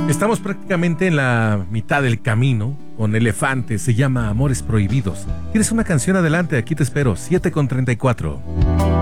Estamos prácticamente en la mitad del camino con Elefante, se llama Amores Prohibidos. ¿Quieres una canción? Adelante, aquí te espero, 7:34.